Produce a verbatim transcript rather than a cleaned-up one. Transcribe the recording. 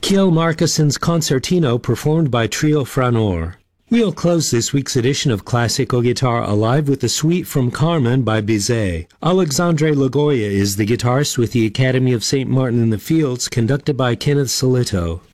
Kjell Markuson's Concertino performed by Trio Franor. We'll close this week's edition of Classical Guitar Alive with a suite from Carmen by Bizet. Alexandre Lagoya is the guitarist with the Academy of Saint Martin in the Fields, conducted by Kenneth Solito.